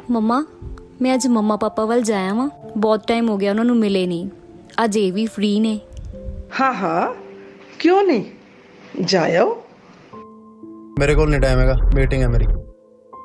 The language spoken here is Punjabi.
ਮੰਮਾ ਮੈਂ ਅੱਜ ਮੰਮਾ ਪਾਪਾ ਵੱਲ ਜਾਇਆ ਵਾਂ, ਬਹੁਤ ਟਾਈਮ ਹੋ ਗਿਆ ਉਹਨਾਂ ਨੂੰ ਮਿਲੇ ਨਹੀਂ। ਅੱਜ ਇਹ ਵੀ ਫ੍ਰੀ ਨੇ। ਹਾਂ ਹਾਂ, ਕਿਉਂ ਨਹੀਂ, ਜਾਇਓ। ਮੇਰੇ ਕੋਲ ਨਹੀਂ ਟਾਈਮ ਹੈਗਾ, ਮੀਟਿੰਗ ਹੈ ਮੇਰੀ।